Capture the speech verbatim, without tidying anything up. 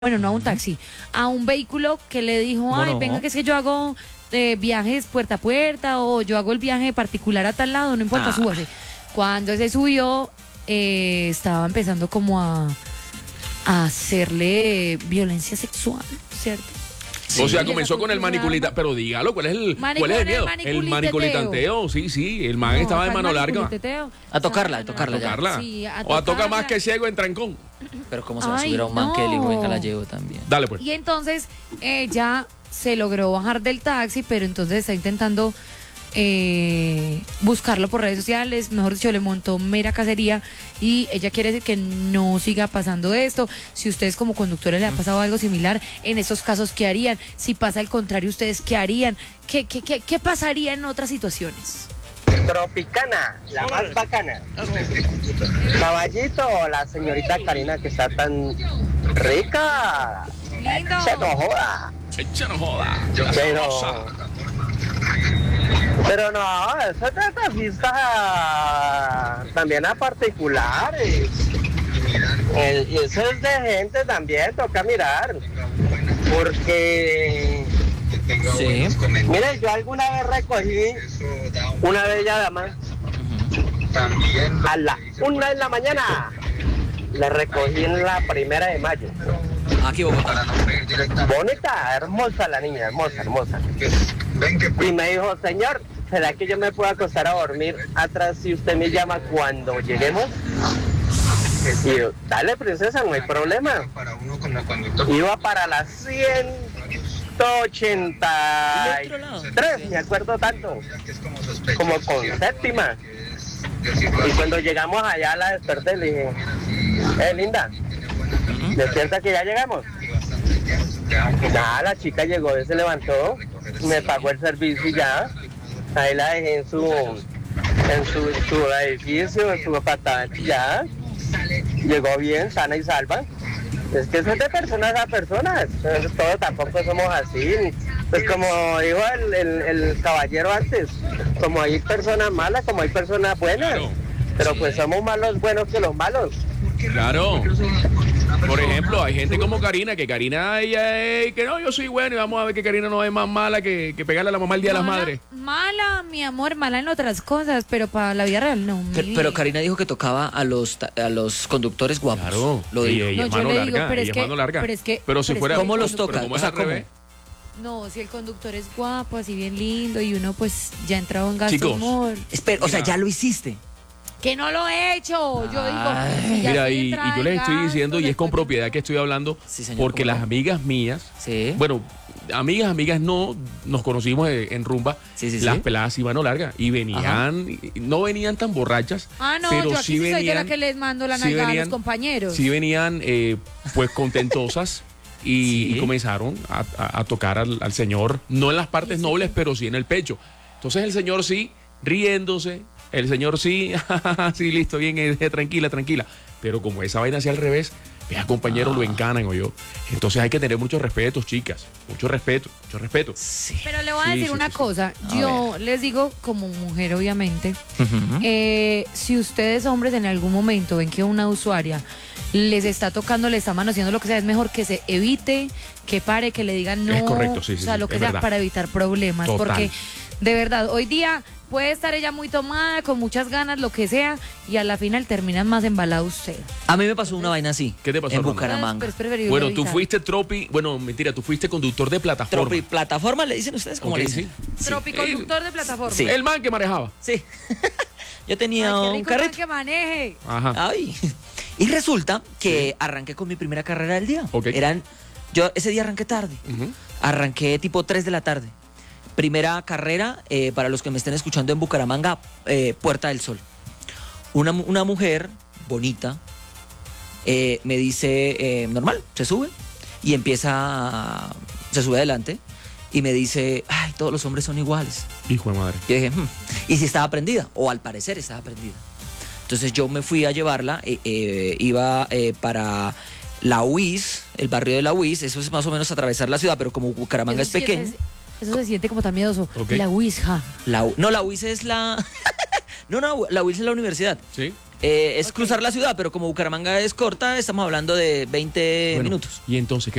bueno, no a un taxi, a un vehículo que le dijo, ay, no? venga, que es que yo hago eh, viajes puerta a puerta o yo hago el viaje particular a tal lado, no importa, Ah. súbase. Cuando se subió, eh, estaba empezando como a, a hacerle violencia sexual, ¿cierto? O sea, Sí. comenzó con el maniculita, pero dígalo, ¿cuál es el, Mani- cuál es el con el miedo? El maniculiteo. maniculitanteo, sí, sí, el man No, estaba de acá el mano larga. maniculiteteo. A tocarla, a No, no, no. tocarla ya. Tocarla. Sí, a o a tocar tocarla. más que ciego en trancón. Pero cómo se va a Ay, subir a un man que le dijo, no. venga, la llevo también. Dale pues. Y entonces ella se logró bajar del taxi, pero entonces está intentando eh, buscarlo por redes sociales, mejor dicho, le montó mera cacería y ella quiere decir que no siga pasando esto. Si ustedes como conductores le ha pasado algo similar, en esos casos, ¿qué harían? Si pasa el contrario, ¿ustedes qué harían? ¿Qué, qué, qué, qué pasaría en otras situaciones? Tropicana, la más bacana. Caballito, la señorita Karina que está tan rica. Lindo. Se no joda. Echa no joda. Pero, pero no, eso es de taxistas también a particulares. El- y eso es de gente también, toca mirar. Porque, Sí. mire, yo alguna vez recogí una bella dama a la una de la mañana. La recogí en la primera de mayo. Aquí Bogotá. Bonita, hermosa la niña, hermosa, hermosa. Y me dijo, señor, ¿será que yo me puedo acostar a dormir atrás si usted me llama cuando lleguemos? Y yo, dale princesa, no hay problema. Iba para las ciento ochenta y tres, me acuerdo tanto, como con séptima. Y cuando llegamos allá a la desperté, le dije, eh, linda, despierta que ya llegamos. Nada, la chica llegó, se levantó, me pagó el servicio y ya. Ahí la dejé en su, en su, su edificio, en su apartamento y ya. Llegó bien, sana y salva. Es que eso es de personas a personas. Todos tampoco somos así. Pues como dijo el, el, el caballero antes, como hay personas malas, como hay personas buenas. Claro. Pero pues somos más los buenos que los malos. Claro. Por ejemplo, hay gente como Karina, que Karina, ella es que no, yo soy bueno y vamos a ver que Karina no es más mala que, que pegarle a la mamá el Día de las Mala- Madres. Mala, mi amor, mala en otras cosas, pero para la vida real no. mi Pero, vida. pero Karina dijo que tocaba a los ta- a los conductores guapos. Claro. Lo Y dijo. ella No, es yo mano le digo, larga, pero es ella es que- mano larga. pero es que- Pero si pero es fuera... que- ¿Cómo los pero toca? como O es sea, al ¿cómo? revés. No, si el conductor es guapo, así bien lindo, y uno pues ya entraba en gasto Chicos. humor. Espera, o sea, Mira. ya lo hiciste. Que no lo he hecho. Yo digo, Ay. si ya Mira, estoy y, y entrada yo en les estoy gasto, diciendo, y es con después- propiedad que estoy hablando, Sí, señor, porque ¿cómo las no? amigas mías, Sí. bueno, amigas, amigas no, nos conocimos en, en rumba, Sí, sí, las sí. peladas y mano larga, y venían, y no venían tan borrachas, Ah, no, pero yo aquí sí sí soy de venían, la que les mando la sí nalgada a venían- los compañeros. sí venían eh, pues contentosas. Y, Sí. y comenzaron a, a- a tocar al, al señor, no en las partes nobles, pero sí en el pecho. Entonces el señor sí, riéndose, el señor sí, sí, listo, bien, eh, tranquila, tranquila. Pero como esa vaina hacia al revés, vea, compañero, Ah. lo encanan, o yo. Entonces hay que tener mucho respeto, chicas, mucho respeto, mucho respeto. Sí. Pero le voy a Sí, decir sí, una sí, sí. cosa. A Yo les digo, como mujer, obviamente, Ujú. eh, si ustedes, hombres, en algún momento ven que una usuaria les está tocando, le está manoseando, lo que sea, es mejor que se evite, que pare, que le digan no. Es correcto, sí, sí, O sea, sí, lo que es sea, verdad. para evitar problemas. Total. Porque, de verdad, hoy día puede estar ella muy tomada, con muchas ganas, lo que sea, y a la final terminan más embalado usted. A mí me pasó una vaina así. ¿Qué te pasó, En Roma? Bucaramanga. Pero es preferible Bueno, tú evitar. fuiste tropi, bueno, mentira, tú fuiste conductor de plataforma. Tropi, plataforma le dicen ustedes cómo Ok, le dicen. sí. Tropiconductor de plataforma. Sí. El man que manejaba. Sí. Yo tenía Ay, qué un rico carrito. que maneje. Ajá. Ay. Y resulta que arranqué con mi primera carrera del día. Ok. Eran, yo ese día arranqué tarde. Ujú. Arranqué tipo tres de la tarde. Primera carrera, eh, para los que me estén escuchando en Bucaramanga, eh, Puerta del Sol. Una, mu- una mujer bonita eh, me dice, eh, normal, se sube y empieza, a- se sube adelante y me dice, ay, todos los hombres son iguales. Hijo de madre. Yo dije, "Hmm". ¿Y si estaba prendida? O al parecer estaba prendida. Entonces yo me fui a llevarla, eh, eh, iba eh, para la U I S, el barrio de la U I S, eso es más o menos atravesar la ciudad, pero como Bucaramanga es Eso sí, pequeño. es- Eso se siente como tan miedoso. Ok. La Ouija. La U- no, la U I S es la... no, no, la U I S es la universidad. Sí. Eh, es Ok. cruzar la ciudad, pero como Bucaramanga es corta, estamos hablando de veinte Bueno, minutos. Y entonces, ¿qué